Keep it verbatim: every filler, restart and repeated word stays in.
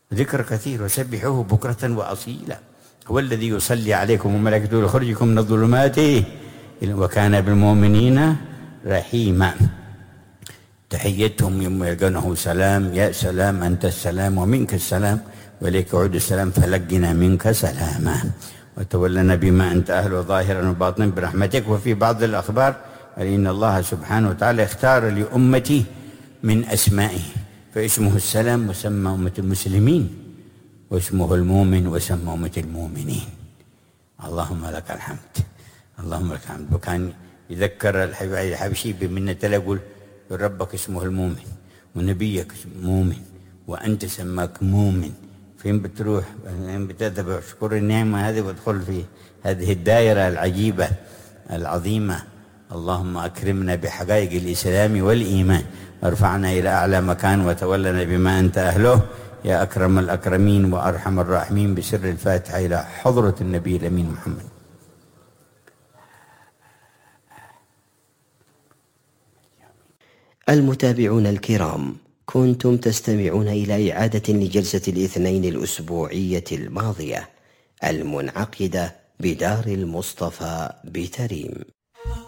ذكر كثير، وسبحوه بكرة وأصيلا. هو الذي يصلي عليكم وملائكته ليخرجكم من الظلمات وكان بالمؤمنين رحيما. تحيتهم يوم يلقونه سلام، يا سلام أنت السلام ومنك السلام وإليك يعود السلام فلقنا منك سلاما وتولنا بما أنت أهله ظاهرا وباطنا برحمتك. وفي بعض الأخبار قال إن الله سبحانه وتعالى اختار لأمتي من أسمائه فاسمه السلام وسمى أمة المسلمين، واسمه المؤمن وسمى أمة المؤمنين. اللهم لك الحمد، اللهم لك الحمد. وكان يذكر الحبشي بمنة يقول ربك اسمه المؤمن ونبيك مؤمن وأنت سماك مؤمن. فين بتروح؟ فين بتذهب؟ اشكر النعمة هذه وادخل في هذه الدائرة العجيبة العظيمة. اللهم أكرمنا بحقائق الإسلام والإيمان وارفعنا إلى أعلى مكان وتولنا بما أنت أهله يا أكرم الأكرمين وأرحم الراحمين. بسر الفاتحة إلى حضرة النبي الأمين محمد. المتابعون الكرام، كنتم تستمعون إلى إعادة لجلسة الاثنين الأسبوعية الماضية المنعقدة بدار المصطفى بتريم.